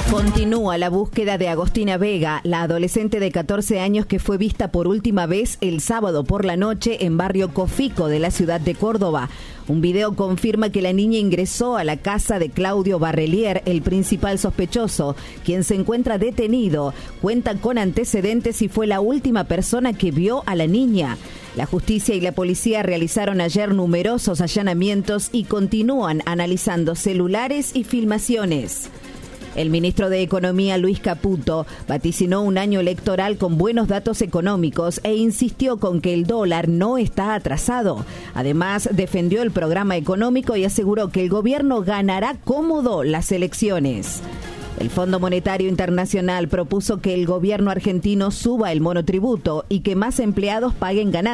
Continúa la búsqueda de Agostina Vega, la adolescente de 14 años que fue vista por última vez el sábado por la noche en barrio Cofico de la ciudad de Córdoba. Un video confirma que la niña ingresó a la casa de Claudio Barrelier, el principal sospechoso, quien se encuentra detenido. Cuenta con antecedentes y fue la última persona que vio a la niña. La justicia y la policía realizaron ayer numerosos allanamientos y continúan analizando celulares y filmaciones. El ministro de Economía, Luis Caputo, vaticinó un año electoral con buenos datos económicos e insistió con que el dólar no está atrasado. Además, defendió el programa económico y aseguró que el gobierno ganará cómodo las elecciones. El Fondo Monetario Internacional propuso que el gobierno argentino suba el monotributo y que más empleados paguen ganancias.